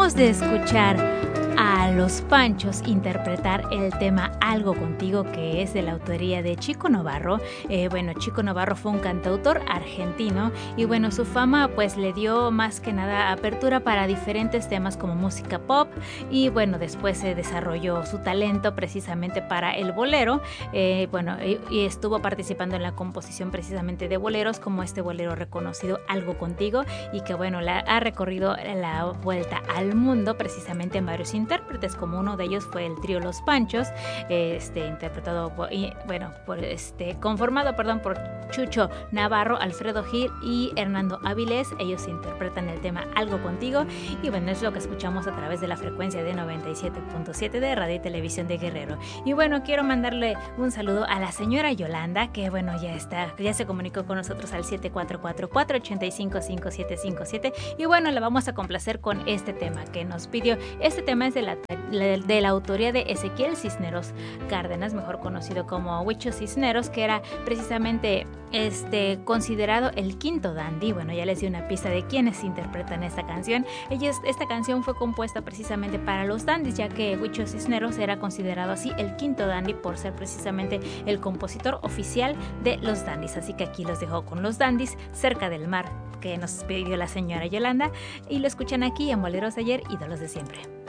acabamos de escuchar a Los Panchos interpretar el tema Algo Contigo, que es de la autoría de Chico Novarro. Chico Novarro fue un cantautor argentino y su fama pues le dio más que nada apertura para diferentes temas como música pop y después se desarrolló su talento precisamente para el bolero. Y estuvo participando en la composición precisamente de boleros, como este bolero reconocido Algo Contigo, y que ha recorrido la vuelta al mundo precisamente en varios intérpretes, como uno de ellos fue el trío Los Panchos, conformado por Chucho Navarro, Alfredo Gil y Hernando Avilés. Ellos interpretan el tema Algo Contigo y es lo que escuchamos a través de la frecuencia de 97.7 de Radio y Televisión de Guerrero. Y quiero mandarle un saludo a la señora Yolanda, que ya se comunicó con nosotros al 7444-855757 y la vamos a complacer con este tema que nos pidió. Este tema es de la autoría de Ezequiel Cisneros Cárdenas, mejor conocido como Huicho Cisneros, que era precisamente considerado el quinto dandy. Ya les di una pista de quiénes interpretan esta canción. Esta canción fue compuesta precisamente para los dandys, ya que Huicho Cisneros era considerado así el quinto dandy por ser precisamente el compositor oficial de los dandys. Así que aquí los dejo con los dandys, Cerca del Mar, que nos pidió la señora Yolanda, y lo escuchan aquí en Boleros de Ayer, ídolos de siempre.